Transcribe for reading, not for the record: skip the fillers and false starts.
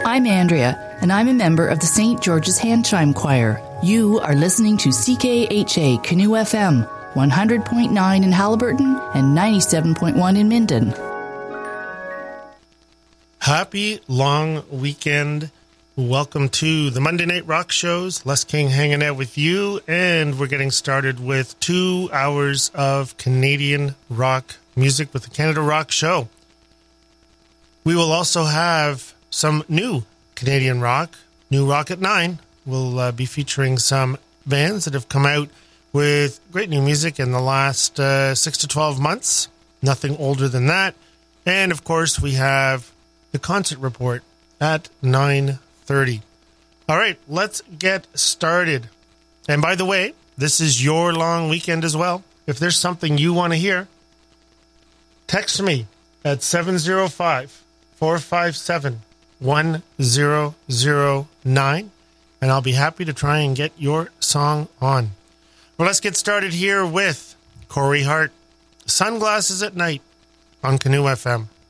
I'm Andrea, and I'm a member of the St. George's Hand Chime Choir. You are listening to CKHA Canoe FM, 100.9 in Haliburton and 97.1 in Minden. Happy long weekend. Welcome to the Monday Night Rock Shows. Les King hanging out with you, and we're getting started with 2 hours of Canadian rock music with the Canada Rock Show. We will also have some new Canadian rock, New Rock at 9. We'll be featuring some bands that have come out with great new music in the last 6 to 12 months. Nothing older than that. And, of course, we have the concert report at 9:30. All right, let's get started. And by the way, this is your long weekend as well. If there's something you want to hear, text me at 705-457-1009, and I'll be happy to try and get your song on. Well, let's get started here with Corey Hart, Sunglasses at Night on Canoe FM.